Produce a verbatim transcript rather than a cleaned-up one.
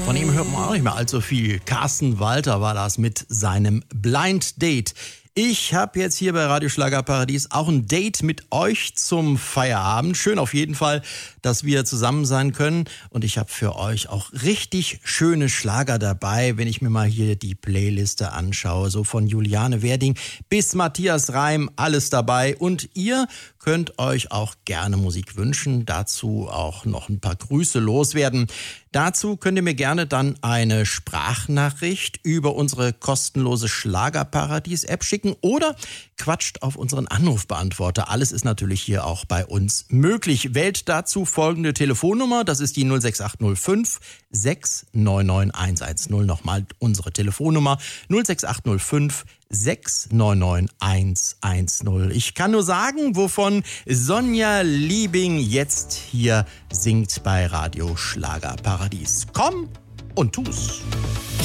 Von ihm hört man auch nicht mehr allzu viel. Carsten Walter war das mit seinem Blind Date. Ich habe jetzt hier bei Radio Schlagerparadies auch ein Date mit euch zum Feierabend. Schön auf jeden Fall, dass wir zusammen sein können. Und ich habe für euch auch richtig schöne Schlager dabei, wenn ich mir mal hier die Playliste anschaue. So von Juliane Werding bis Matthias Reim, alles dabei. Und ihr könnt euch auch gerne Musik wünschen. Dazu auch noch ein paar Grüße loswerden. Dazu könnt ihr mir gerne dann eine Sprachnachricht über unsere kostenlose Schlagerparadies-App schicken oder quatscht auf unseren Anrufbeantworter. Alles ist natürlich hier auch bei uns möglich. Wählt dazu folgende Telefonnummer. Das ist die null sechs acht null fünf sechs neun neun eins eins null. Nochmal unsere Telefonnummer null sechs acht null fünf sechs neun neun eins eins null. Ich kann nur sagen, wovon Sonja Liebing jetzt hier singt bei Radio Schlagerparadies. Komm und tu's!